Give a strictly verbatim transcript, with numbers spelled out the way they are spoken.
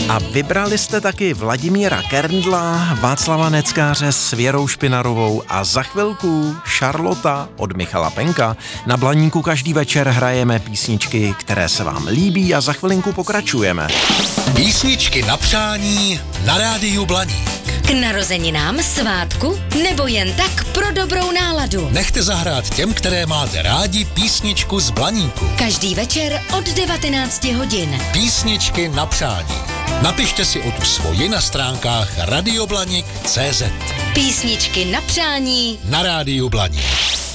A vybrali jste taky Vladimíra Kerndla, Václava Neckáře s Věrou Špinarovou a za chvilku Šarlota od Michala Penka. Na Blaníku každý večer hrajeme písničky, které se vám líbí a za chvilinku pokračujeme. Písničky na přání na rádiu Blaník. K narozeninám, svátku nebo jen tak pro dobrou náladu. Nechte zahrát těm, které máte rádi, písničku z Blaníku. Každý večer od devatenácti hodin. Písničky na přání. Napište si o tu svoji na stránkách radioblanik tečka cé zet. Písničky na přání na rádiu Blaník.